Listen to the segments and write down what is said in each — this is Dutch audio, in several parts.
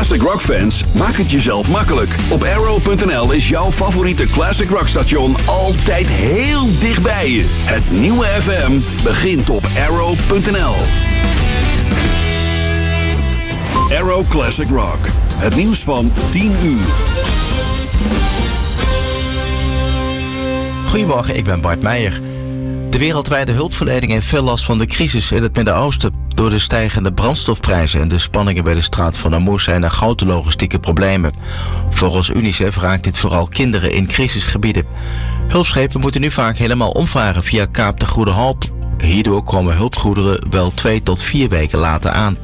Classic Rock fans, maak het jezelf makkelijk. Op Arrow.nl is jouw favoriete Classic Rock station altijd heel dichtbij je. Het nieuwe FM begint op Arrow.nl. Arrow Classic Rock. Het nieuws van 10 uur. Goedemorgen, ik ben Bart Meijer. De wereldwijde hulpverlening heeft veel last van de crisis in het Midden-Oosten. Door de stijgende brandstofprijzen en de spanningen bij de straat van Hormuz zijn er grote logistieke problemen. Volgens UNICEF raakt dit vooral kinderen in crisisgebieden. Hulpschepen moeten nu vaak helemaal omvaren via Kaap de Goede Hoop. Hierdoor komen hulpgoederen wel 2 tot 4 weken later aan.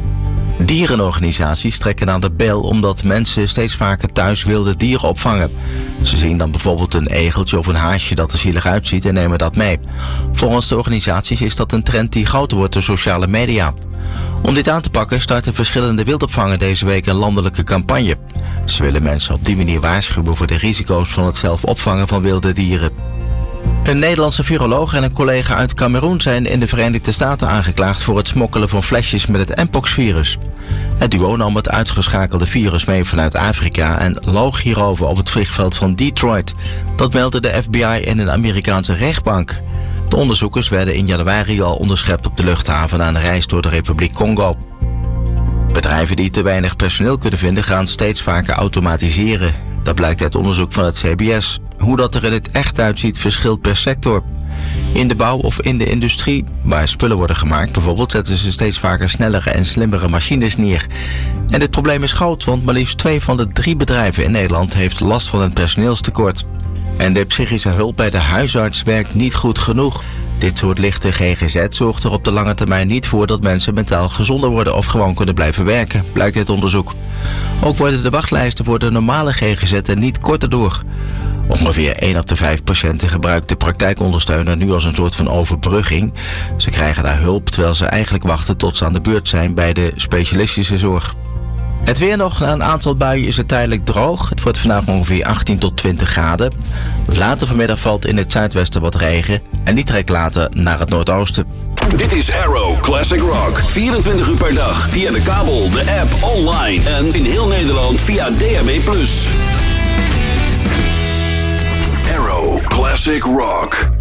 Dierenorganisaties trekken aan de bel omdat mensen steeds vaker thuis wilde dieren opvangen. Ze zien dan bijvoorbeeld een egeltje of een haasje dat er zielig uitziet en nemen dat mee. Volgens de organisaties is dat een trend die groter wordt door sociale media. Om dit aan te pakken starten verschillende wildopvangen deze week een landelijke campagne. Ze willen mensen op die manier waarschuwen voor de risico's van het zelf opvangen van wilde dieren. Een Nederlandse viroloog en een collega uit Kameroen zijn in de Verenigde Staten aangeklaagd voor het smokkelen van flesjes met het Mpox-virus. Het duo nam het uitgeschakelde virus mee vanuit Afrika en loog hierover op het vliegveld van Detroit. Dat meldde de FBI in een Amerikaanse rechtbank. De onderzoekers werden in januari al onderschept op de luchthaven na een reis door de Republiek Congo. Bedrijven die te weinig personeel kunnen vinden gaan steeds vaker automatiseren. Dat blijkt uit onderzoek van het CBS. Hoe dat er in het echt uitziet verschilt per sector. In de bouw of in de industrie, waar spullen worden gemaakt bijvoorbeeld, zetten ze steeds vaker snellere en slimmere machines neer. En dit probleem is groot, want maar liefst 2 van de 3 bedrijven in Nederland heeft last van een personeelstekort. En de psychische hulp bij de huisarts werkt niet goed genoeg. Dit soort lichte GGZ zorgt er op de lange termijn niet voor dat mensen mentaal gezonder worden of gewoon kunnen blijven werken, blijkt uit onderzoek. Ook worden de wachtlijsten voor de normale GGZ niet korter door. Ongeveer 1 op de 5 patiënten gebruikt de praktijkondersteuner nu als een soort van overbrugging. Ze krijgen daar hulp terwijl ze eigenlijk wachten tot ze aan de beurt zijn bij de specialistische zorg. Het weer nog. Na een aantal buien is het tijdelijk droog. Het wordt vandaag ongeveer 18 tot 20 graden. Later vanmiddag valt in het zuidwesten wat regen en die trekt later naar het noordoosten. Dit is Arrow Classic Rock. 24 uur per dag via de kabel, de app, online en in heel Nederland via DAB+. Arrow Classic Rock.